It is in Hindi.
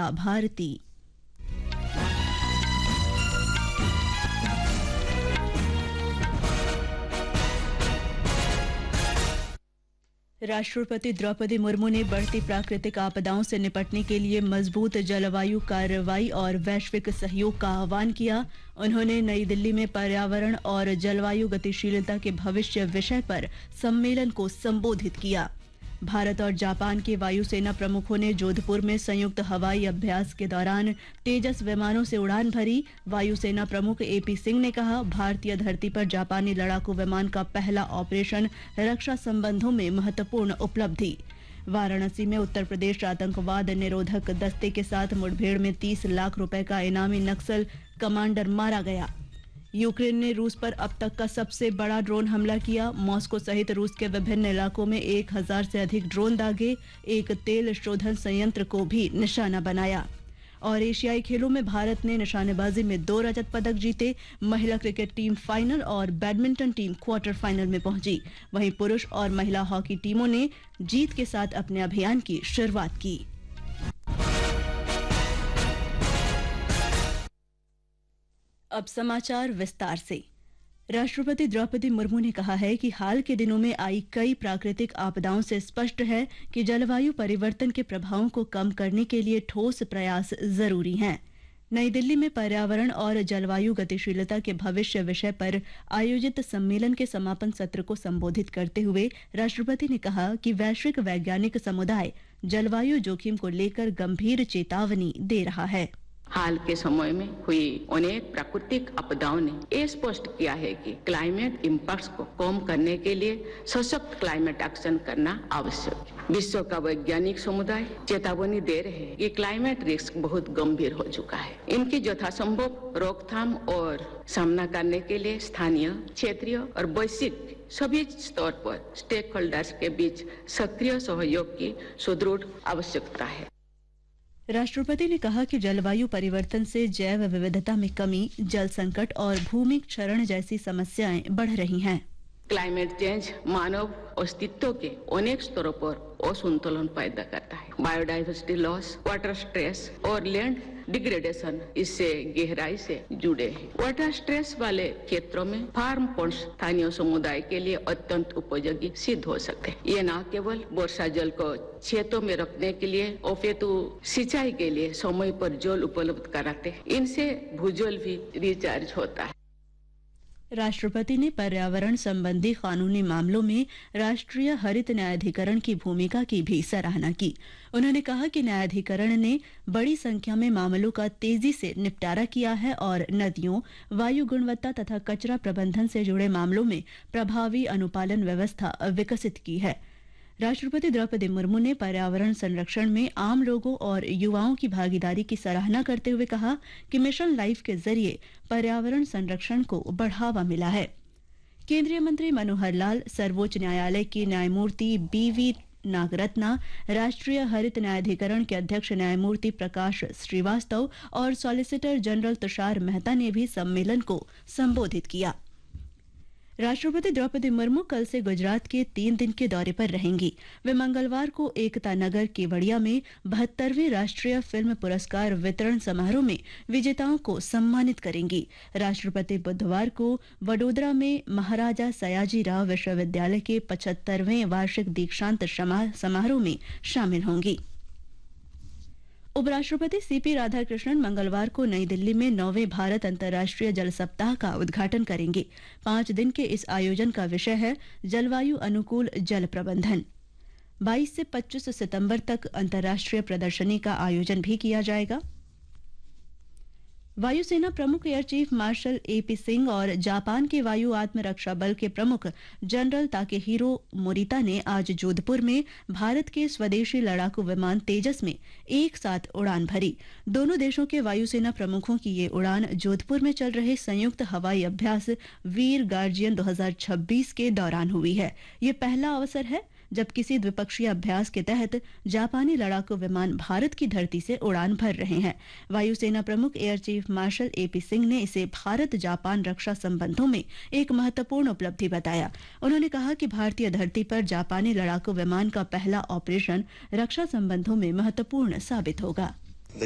विविधा भारती। राष्ट्रपति द्रौपदी मुर्मू ने बढ़ती प्राकृतिक आपदाओं से निपटने के लिए मजबूत जलवायु कार्रवाई और वैश्विक सहयोग का आह्वान किया। उन्होंने नई दिल्ली में पर्यावरण और जलवायु गतिशीलता के भविष्य विषय पर सम्मेलन को संबोधित किया। भारत और जापान के वायुसेना प्रमुखों ने जोधपुर में संयुक्त हवाई अभ्यास के दौरान तेजस विमानों से उड़ान भरी। वायुसेना प्रमुख एपी सिंह ने कहा, भारतीय धरती पर जापानी लड़ाकू विमान का पहला ऑपरेशन रक्षा संबंधों में महत्वपूर्ण उपलब्धि। वाराणसी में उत्तर प्रदेश आतंकवाद निरोधक दस्ते के साथ मुठभेड़ में 30 लाख रुपए का इनामी नक्सल कमांडर मारा गया। यूक्रेन ने रूस पर अब तक का सबसे बड़ा ड्रोन हमला किया। मॉस्को सहित रूस के विभिन्न इलाकों में 1000 से अधिक ड्रोन दागे। एक तेल शोधन संयंत्र को भी निशाना बनाया। और एशियाई खेलों में भारत ने निशानेबाजी में 2 रजत पदक जीते। महिला क्रिकेट टीम फाइनल और बैडमिंटन टीम क्वार्टर फाइनल में पहुंची। वहीं पुरुष और महिला हॉकी टीमों ने जीत के साथ अपने अभियान की शुरुआत की। अब समाचार विस्तार से। राष्ट्रपति द्रौपदी मुर्मू ने कहा है कि हाल के दिनों में आई कई प्राकृतिक आपदाओं से स्पष्ट है कि जलवायु परिवर्तन के प्रभावों को कम करने के लिए ठोस प्रयास जरूरी हैं। नई दिल्ली में पर्यावरण और जलवायु गतिशीलता के भविष्य विषय पर आयोजित सम्मेलन के समापन सत्र को संबोधित करते हुए राष्ट्रपति ने कहा कि वैश्विक वैज्ञानिक समुदाय जलवायु जोखिम को लेकर गंभीर चेतावनी दे रहा है। हाल के समय में हुई अनेक प्राकृतिक आपदाओं ने ये स्पष्ट किया है कि क्लाइमेट इम्पैक्ट्स को कम करने के लिए सशक्त क्लाइमेट एक्शन करना आवश्यक है। विश्व का वैज्ञानिक समुदाय चेतावनी दे रहे हैं कि क्लाइमेट रिस्क बहुत गंभीर हो चुका है। इनकी यथासंभव रोकथाम और सामना करने के लिए स्थानीय, क्षेत्रीय और वैश्विक सभी स्तर पर स्टेक होल्डर्स के बीच सक्रिय सहयोग की सुदृढ़ आवश्यकता है। राष्ट्रपति ने कहा कि जलवायु परिवर्तन से जैव विविधता में कमी, जल संकट और भूमि क्षरण जैसी समस्याएं बढ़ रही हैं। क्लाइमेट चेंज मानव अस्तित्व के अनेक स्तरों पर असंतुलन पैदा करता है। बायोडाइवर्सिटी लॉस, वाटर स्ट्रेस और लैंड डिग्रेडेशन इससे गहराई से जुड़े हैं। वाटर स्ट्रेस वाले क्षेत्रों में फार्म पंप स्थानीय समुदाय के लिए अत्यंत उपयोगी सिद्ध हो सकते हैं। ये न केवल वर्षा जल को खेतों में रखने के लिए अपितु सिंचाई के लिए समय पर जल उपलब्ध कराते हैं। इनसे भूजल भी रिचार्ज होता है। राष्ट्रपति ने पर्यावरण संबंधी कानूनी मामलों में राष्ट्रीय हरित न्यायाधिकरण की भूमिका की भी सराहना की। उन्होंने कहा कि न्यायाधिकरण ने बड़ी संख्या में मामलों का तेजी से निपटारा किया है और नदियों, वायु गुणवत्ता तथा कचरा प्रबंधन से जुड़े मामलों में प्रभावी अनुपालन व्यवस्था विकसित की है। राष्ट्रपति द्रौपदी मुर्मू ने पर्यावरण संरक्षण में आम लोगों और युवाओं की भागीदारी की सराहना करते हुए कहा कि मिशन लाइफ के जरिए पर्यावरण संरक्षण को बढ़ावा मिला है। केंद्रीय मंत्री मनोहर लाल, सर्वोच्च न्यायालय के न्यायमूर्ति बीवी नागरत्ना, राष्ट्रीय हरित न्यायाधिकरण के अध्यक्ष न्यायमूर्ति प्रकाश श्रीवास्तव और सॉलिसिटर जनरल तुषार मेहता ने भी सम्मेलन को संबोधित किया। राष्ट्रपति द्रौपदी मुर्मू कल से गुजरात के 3 दिन के दौरे पर रहेंगी। वे मंगलवार को एकता नगर केवड़िया में 72वें राष्ट्रीय फिल्म पुरस्कार वितरण समारोह में विजेताओं को सम्मानित करेंगी। राष्ट्रपति बुधवार को वडोदरा में महाराजा सयाजीराव विश्वविद्यालय के 75वें वार्षिक दीक्षांत समारोह में शामिल होंगी। उपराष्ट्रपति सीपी राधाकृष्णन मंगलवार को नई दिल्ली में 9वें भारत अंतर्राष्ट्रीय जल सप्ताह का उद्घाटन करेंगे। 5 दिन के इस आयोजन का विषय है जलवायु अनुकूल जल प्रबंधन। 22 से 25 सितंबर तक अंतर्राष्ट्रीय प्रदर्शनी का आयोजन भी किया जाएगा। वायुसेना प्रमुख air chief marshal AP Singh और जापान के वायु आत्मरक्षा बल के प्रमुख जनरल ताकेहिरो मोरिता ने आज जोधपुर में भारत के स्वदेशी लड़ाकू विमान तेजस में एक साथ उड़ान भरी। दोनों देशों के वायुसेना प्रमुखों की ये उड़ान जोधपुर में चल रहे संयुक्त हवाई अभ्यास वीर गार्जियन 2026 के दौरान हुई है। ये पहला अवसर है जब किसी द्विपक्षीय अभ्यास के तहत जापानी लड़ाकू विमान भारत की धरती से उड़ान भर रहे हैं। वायुसेना प्रमुख air chief marshal AP Singh ने इसे भारत जापान रक्षा संबंधों में एक महत्वपूर्ण उपलब्धि बताया। उन्होंने कहा कि भारतीय धरती पर जापानी लड़ाकू विमान का पहला ऑपरेशन रक्षा संबंधों में महत्वपूर्ण साबित होगा।